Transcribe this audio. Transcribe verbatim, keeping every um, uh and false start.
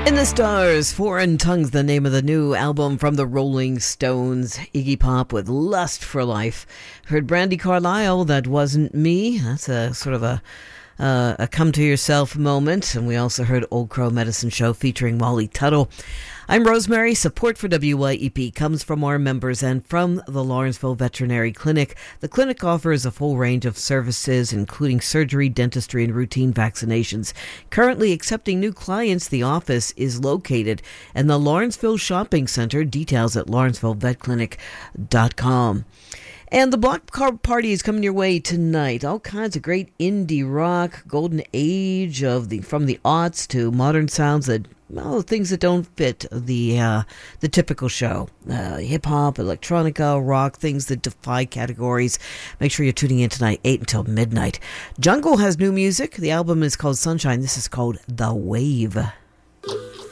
In the Stars, Foreign Tongues, the name of the new album from the Rolling Stones. Iggy Pop with Lust for Life. Heard Brandi Carlile, That Wasn't Me. That's a sort of a uh, a come to yourself moment. And we also heard Old Crow Medicine Show featuring Molly Tuttle. I'm Rosemary. Support for W Y E P comes from our members and from the Lawrenceville Veterinary Clinic. The clinic offers a full range of services, including surgery, dentistry, and routine vaccinations. Currently accepting new clients, the office is located in the Lawrenceville Shopping Center. Details at lawrenceville vet clinic dot com. And the Block Party is coming your way tonight. All kinds of great indie rock, golden age of the from the aughts to modern sounds that, well, things that don't fit the uh, the typical show. Uh, hip hop, electronica, rock, things that defy categories. Make sure you're tuning in tonight, eight until midnight. Jungle has new music. The album is called Sunshine. This is called The Wave.